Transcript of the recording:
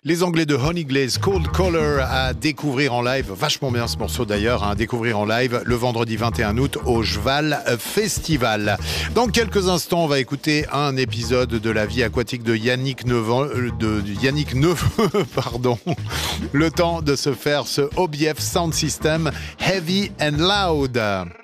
Les Anglais de Honey Glaze, Cold Color à découvrir en live, vachement bien ce morceau d'ailleurs, à découvrir en live le vendredi 21 août au Jval Festival. Dans quelques instants, on va écouter un épisode de la vie aquatique de Yannick Neveu, pardon. Le temps de se faire ce OBF Sound System Heavy and Loud.